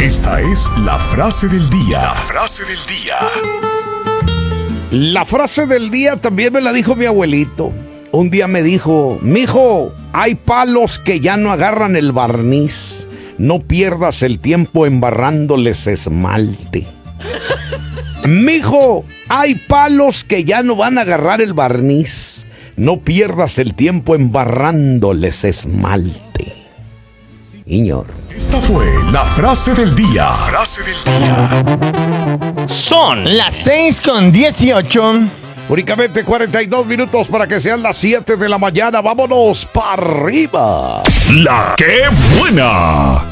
Esta es la frase del día. La frase del día. La frase del día también me la dijo mi abuelito. Un día me dijo: mijo, hay palos que ya no agarran el barniz. No pierdas el tiempo embarrándoles esmalte. Mijo, hay palos que ya no van a agarrar el barniz. No pierdas el tiempo embarrándoles esmalte. Señor. Esta fue la frase del día. Frase del día. Son las 6:18. Únicamente 42 minutos para que sean las 7 de la mañana. Vámonos para arriba. La que buena.